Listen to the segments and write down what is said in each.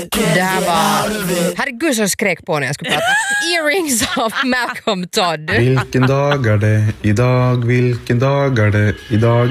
Det här var... Herregud så skrek på när jag skulle prata. Earrings av Malcolm Todd. Vilken dag är det idag? Vilken dag är det idag?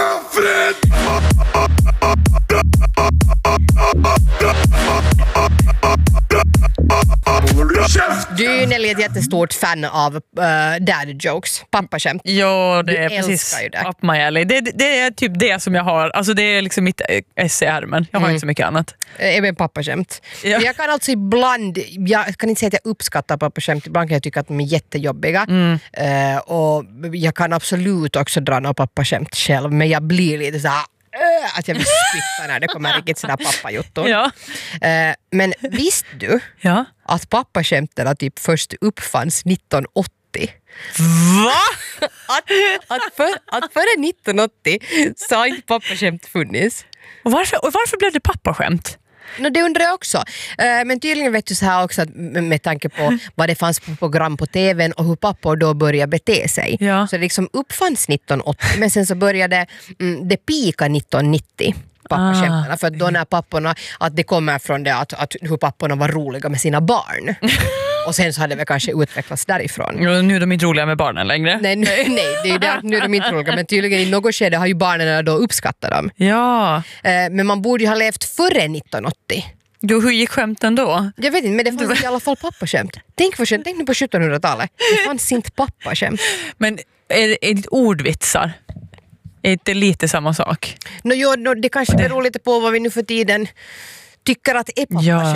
Du är ju Nelly ett jättestort fan av dad jokes, pappaskämt. Ja, det Du är precis älskar ju det. up my alley. Det är typ det som jag har. Alltså det är liksom mitt ess i ärmen. Jag har inte så mycket annat. Även pappaskämt. Ja. Jag kan alltså ibland, jag kan inte säga att jag uppskattar pappaskämt, ibland kan jag tycka att de är jättejobbiga. Och jag kan absolut också dra några pappaskämt själv, men jag blir lite så här att jag vill spytta när det kommer riktigt sådär pappajuttor. Ja. Men visst du Ja. att pappaskämterna typ först uppfanns 1980? Va? Att före 1980 så har inte pappaskämt funnits. Och varför blev det pappaskämt? No, det undrar jag också. Men tydligen vet du så här också att med tanke på vad det fanns på program på tvn och hur pappor då började bete sig. Ja. Så det liksom uppfanns 1980 men sen så började det pika 1990. Pappaskämtarna, för att då när papporna, att det kommer från det att hur papporna var roliga med sina barn. Och sen så hade det kanske utvecklats därifrån. Ja, nu är de inte roliga med barnen längre. Nej, det är ju det att nu är de inte roliga, men tydligen i något skede har ju barnen då uppskattat dem. Ja. Men man borde ju ha levt före 1980. Jo, hur gick skämten då? Jag vet inte, men det fanns i alla fall pappaskämt. Tänk nu på 1700-talet. Det fanns inte pappaskämt. Men är det ordvitsar? Är det lite samma sak? Det kanske beror lite på vad vi nu för tiden tycker att är pappaskämt. Ja.